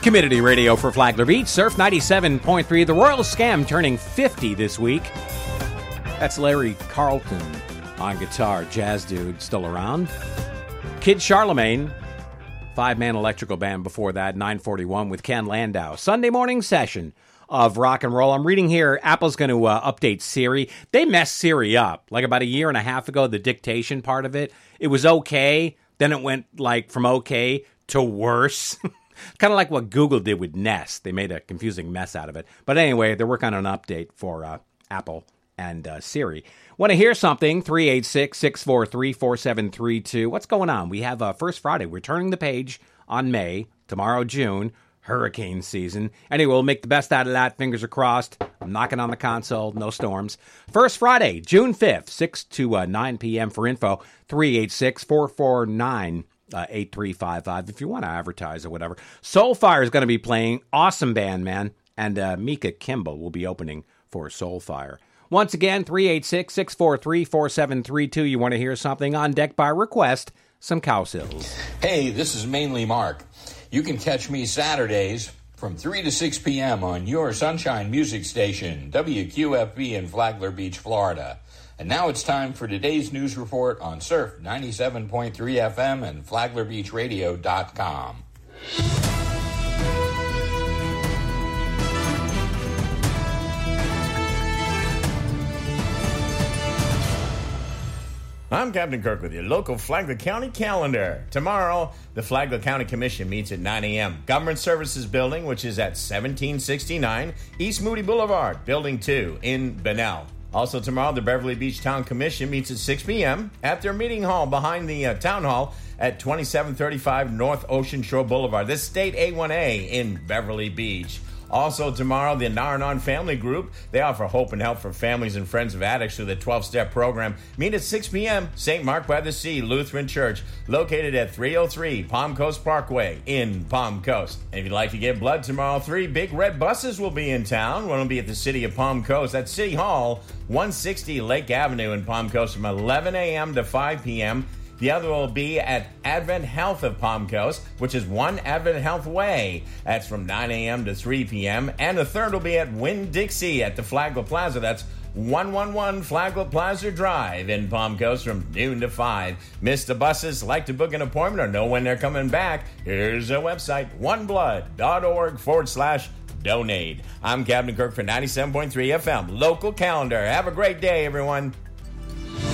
Community radio for Flagler Beach, Surf 97.3. The Royal Scam turning 50 this week. That's Larry Carlton on guitar, jazz dude, still around. Kid Charlemagne, 5-man electrical band before that, 941 with Ken Landau. Sunday morning session of rock and roll. I'm reading here, Apple's going to update Siri. They messed Siri up. Like about a year and a half ago, the dictation part of it, it was okay. Then it went like from okay to worse. Kind of like what Google did with Nest. They made a confusing mess out of it. But anyway, they're working on an update for Apple and Siri. Want to hear something? 386-643-4732. What's going on? We have First Friday. We're turning the page on May. Tomorrow, June. Hurricane season. Anyway, we'll make the best out of that. Fingers are crossed. I'm knocking on the console. No storms. First Friday, June 5th, 6 to 9 p.m. For info, 386-449 8355 if you want to advertise or whatever. Soulfire is going to be playing. Awesome band, man. And Mika Kimball will be opening for Soulfire. Once again, 386-643-4732. You want to hear something on deck by request? Some Cowsills. Hey, this is Mainly Mark. You can catch me Saturdays from 3 to 6 p.m. on your Sunshine Music Station, WQFB in Flagler Beach, Florida. And now it's time for today's news report on Surf 97.3 FM and FlaglerBeachRadio.com. I'm Captain Kirk with your local Flagler County calendar. Tomorrow, the Flagler County Commission meets at 9 a.m. Government Services Building, which is at 1769 East Moody Boulevard, Building 2 in Bunnell. Also tomorrow, the Beverly Beach Town Commission meets at 6 p.m. at their meeting hall behind the Town Hall at 2735 North Ocean Shore Boulevard. This is State A1A in Beverly Beach. Also tomorrow, the Naranon Family Group, they offer hope and help for families and friends of addicts through the 12-step program. Meet at 6 p.m. St. Mark by the Sea Lutheran Church, located at 303 Palm Coast Parkway in Palm Coast. And if you'd like to give blood tomorrow, 3 big red buses will be in town. One will be at the City of Palm Coast at City Hall, 160 Lake Avenue in Palm Coast from 11 a.m. to 5 p.m. The other will be at Advent Health of Palm Coast, which is 1 Advent Health Way. That's from 9 a.m. to 3 p.m. And the third will be at Winn-Dixie at the Flagler Plaza. That's 111 Flagler Plaza Drive in Palm Coast from noon to 5. Miss the buses, like to book an appointment or know when they're coming back? Here's a website, oneblood.org/donate. I'm Captain Kirk for 97.3 FM. Local calendar. Have a great day, everyone.